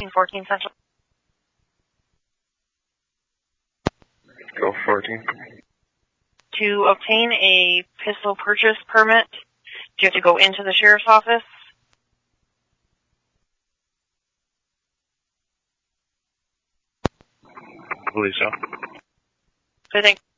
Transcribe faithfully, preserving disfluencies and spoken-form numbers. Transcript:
thirteen fourteen Central. Go fourteen. To obtain a pistol purchase permit, do you have to go into the sheriff's office? I believe so. So I think